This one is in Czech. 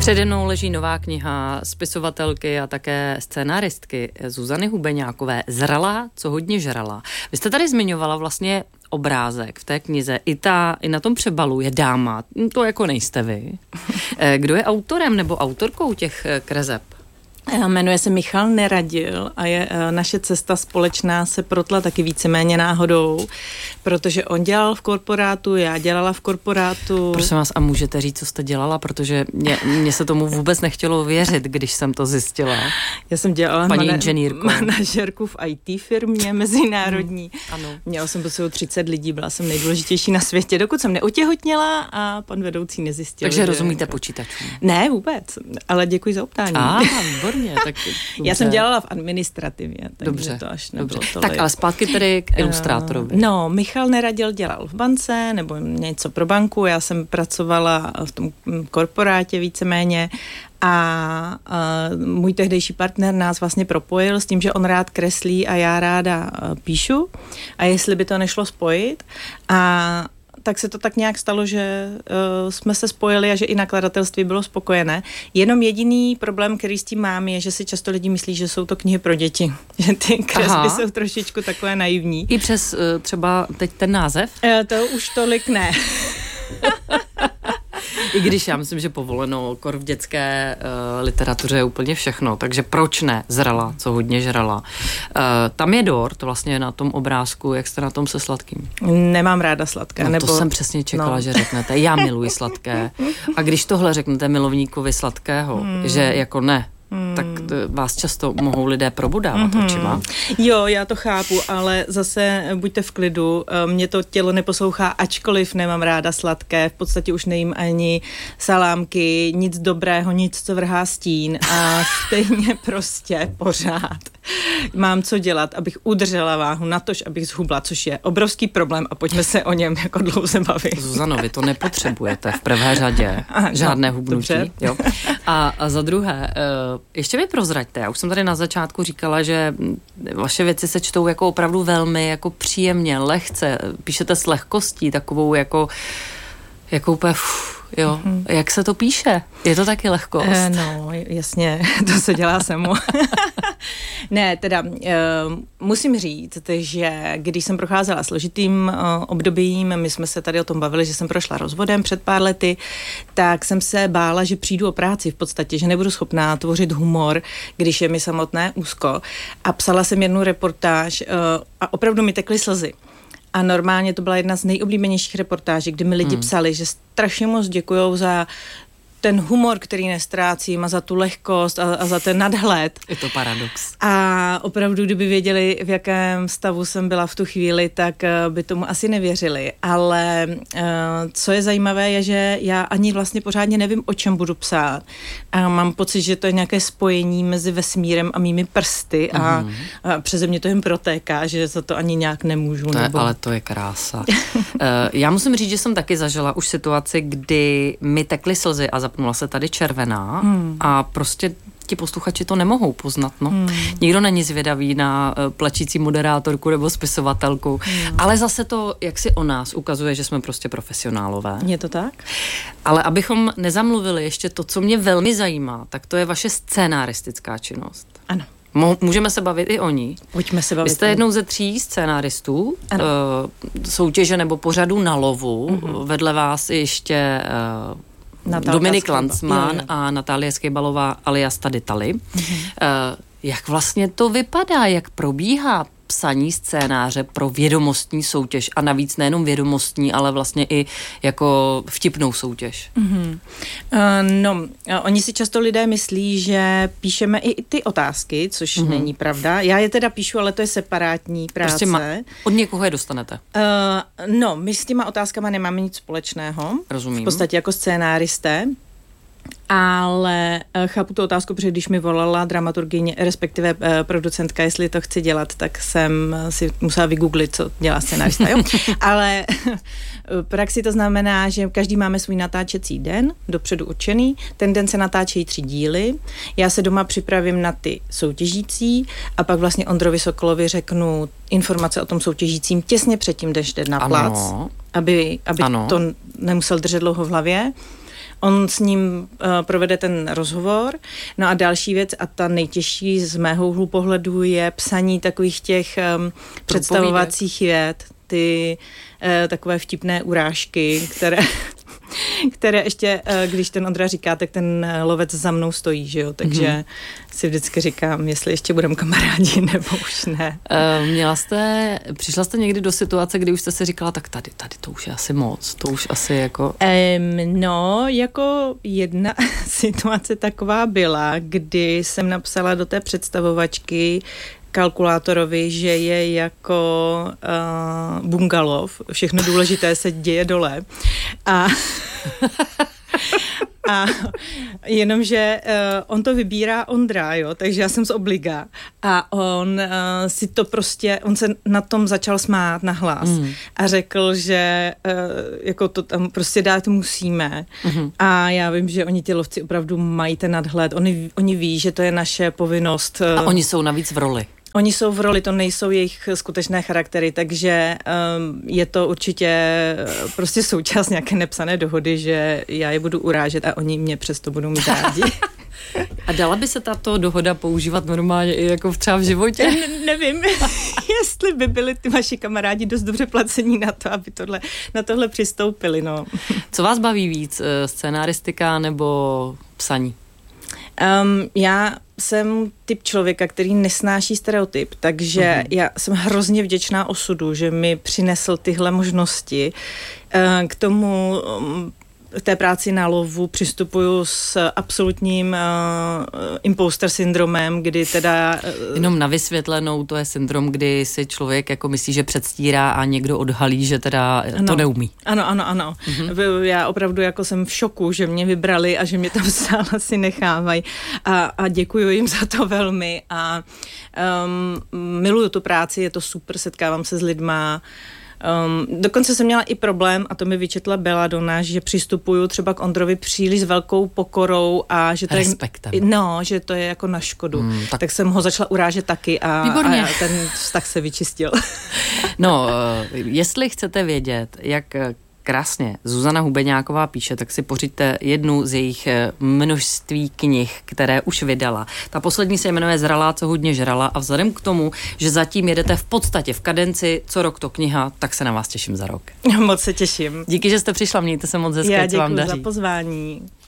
Přede mnou leží nová kniha spisovatelky a také scénáristky Zuzany Hubeňákové Zralá, co hodně žrala. Vy jste tady zmiňovala vlastně obrázek v té knize. I na tom přebalu je dáma. To jako nejste vy. Kdo je autorem nebo autorkou těch kreseb? Jmenuje se Michal Neradil a naše cesta společná se protla taky víceméně náhodou, protože on dělal v korporátu, já dělala v korporátu. Prosím vás, a můžete říct, co jste dělala, protože mě se tomu vůbec nechtělo věřit, když jsem to zjistila. Já jsem dělala manažerku v IT firmě mezinárodní. Ano. Měla jsem posledně 30 lidí, byla jsem nejdůležitější na světě, dokud jsem neotěhotněla a pan vedoucí nezjistil. Takže rozumíte počítačům? Ne, vůbec, ale děkuji za optání. Tak já jsem dělala v administrativě, takže dobře, to až nebylo tolik. Tak ale zpátky tedy k ilustrátorovi. No, Michal Neradil dělal v bance nebo něco pro banku, já jsem pracovala v tom korporátě víceméně a můj tehdejší partner nás vlastně propojil s tím, že on rád kreslí a já ráda píšu a jestli by to nešlo spojit a tak se to tak nějak stalo, že jsme se spojili a že i nakladatelství bylo spokojené. Jenom jediný problém, který s tím mám, je, že si často lidi myslí, že jsou to knihy pro děti. Že ty kresby jsou trošičku takové naivní. I přes třeba teď ten název? To už tolik ne. I když já myslím, že povoleno kor v dětské literatuře je úplně všechno, takže proč ne? Zrala, co hodně žrala. Tam je dort vlastně na tom obrázku, jak jste na tom se sladkým? Nemám ráda sladké. No, to jsem přesně čekala, že řeknete. Já miluji sladké. A když tohle řeknete milovníkovi sladkého, že jako ne, tak vás často mohou lidé probudávat očima. Jo, já to chápu, ale zase buďte v klidu, mě to tělo neposlouchá, ačkoliv nemám ráda sladké, v podstatě už nejím ani salámky, nic dobrého, nic, co vrhá stín a stejně prostě pořád mám co dělat, abych udržela váhu, natož abych zhubla, což je obrovský problém a pojďme se o něm jako dlouze bavit. Zuzano, vy to nepotřebujete v prvé řadě, žádné hubnutí. Jo. A za druhé, ještě mi prozraďte, já už jsem tady na začátku říkala, že vaše věci se čtou jako opravdu velmi jako příjemně, lehce, píšete s lehkostí, takovou jako úplně jo. Jak se to píše? Je to taky lehkost? No, jasně, to se dělá samo. Ne, teda musím říct, že když jsem procházela složitým obdobím, my jsme se tady o tom bavili, že jsem prošla rozvodem před pár lety, tak jsem se bála, že přijdu o práci v podstatě, že nebudu schopná tvořit humor, když je mi samotné úzko. A psala jsem jednu reportáž a opravdu mi tekly slzy. A normálně to byla jedna z nejoblíbenějších reportáží, kdy mi lidi psali, že strašně moc děkujou za ten humor, který nestrácím a za tu lehkost a za ten nadhled. Je to paradox. A opravdu, kdyby věděli, v jakém stavu jsem byla v tu chvíli, tak by tomu asi nevěřili. Ale co je zajímavé, je, že já ani vlastně pořádně nevím, o čem budu psát. A mám pocit, že to je nějaké spojení mezi vesmírem a mými prsty a přeze mě to jen protéká, že za to ani nějak nemůžu. Ale to je krása. Já musím říct, že jsem taky zažila už situaci, kdy mi tekly slzy a zapnula se tady červená a prostě ti posluchači to nemohou poznat, no. Nikdo není zvědavý na plačící moderátorku nebo spisovatelku, ale zase to, jak si o nás ukazuje, že jsme prostě profesionálové. Je to tak? Ale abychom nezamluvili ještě to, co mě velmi zajímá, tak to je vaše scénáristická činnost. Ano. Můžeme se bavit i o ní. Pojďme se bavit. Vy jste jednou ze 3 scénáristů soutěže nebo pořadu Na lovu. Vedle vás ještě Dominik Lanzmann a Natálie Skejbalová alias Tady Tali. Jak vlastně to vypadá? Jak probíhá psaní scénáře pro vědomostní soutěž a navíc nejenom vědomostní, ale vlastně i jako vtipnou soutěž? Oni si často lidé myslí, že píšeme i ty otázky, což není pravda. Já je teda píšu, ale to je separátní práce. Prostě od někoho je dostanete? My s těma otázkama nemáme nic společného. Rozumím. V podstatě jako scénáristé. Ale chápu tu otázku, protože když mi volala dramaturgyně, respektive producentka, jestli to chci dělat, tak jsem si musela vygooglit, co dělá scénárista, jo? Ale v praxi to znamená, že každý máme svůj natáčecí den, dopředu určený, ten den se natáčejí 3 díly, já se doma připravím na ty soutěžící a pak vlastně Ondrovi Sokolovi řeknu informace o tom soutěžícím těsně předtím, než jde na plac, aby to nemusel držet dlouho v hlavě. On s ním provede ten rozhovor. No a další věc, a ta nejtěžší z mého úhlu pohledu, je psaní takových těch představovacích vět, ty takové vtipné urážky, které ještě, když ten Ondra říká, tak ten lovec za mnou stojí, že jo, takže si vždycky říkám, jestli ještě budeme kamarádi, nebo už ne. Přišla jste někdy do situace, kdy už jste si říkala, tak tady to už je asi moc, to už asi jako... No, jako jedna situace taková byla, kdy jsem napsala do té představovačky kalkulátorovi, že je jako bungalov, všechno důležité se děje dole. A jenomže on to vybírá Ondra, jo, takže já jsem z obliga a on si to prostě, on se na tom začal smát nahlas a řekl, že jako to tam prostě dát musíme a já vím, že oni ti lovci opravdu mají ten nadhled, oni ví, že to je naše povinnost. A oni jsou navíc v roli. Oni jsou v roli, to nejsou jejich skutečné charaktery, takže je to určitě prostě součást nějaké nepsané dohody, že já je budu urážet a oni mě přesto budou mít rádi. A dala by se tato dohoda používat normálně i jako třeba v životě? Nevím, jestli by byli ty vaši kamarádi dost dobře placení na to, aby na tohle přistoupili. No. Co vás baví víc, scénaristika nebo psaní? Já jsem typ člověka, který nesnáší stereotyp, takže já jsem hrozně vděčná osudu, že mi přinesl tyhle možnosti. K tomu v té práci na lovu přistupuju s absolutním imposter syndromem, kdy teda... Jenom na vysvětlenou, to je syndrom, kdy si člověk jako myslí, že předstírá a někdo odhalí, že teda to neumí. Ano. Já opravdu jako jsem v šoku, že mě vybrali a že mě tam stále si nechávají a děkuju jim za to velmi a miluju tu práci, je to super, setkávám se s lidma. Dokonce jsem měla i problém, a to mi vyčetla Belladonna, že přistupuju třeba k Ondrovi příliš s velkou pokorou a že to respektem. Že to je jako na škodu. Tak jsem ho začala urážet taky a ten vztah se vyčistil. No, jestli chcete vědět, jak krásně Zuzana Hubeňáková píše, tak si pořiďte jednu z jejich množství knih, které už vydala. Ta poslední se jmenuje Zralá, co hodně žrala a vzhledem k tomu, že zatím jedete v podstatě v kadenci, co rok to kniha, tak se na vás těším za rok. Moc se těším. Díky, že jste přišla, mějte se moc hezky, co vám daří. Já děkuji za pozvání.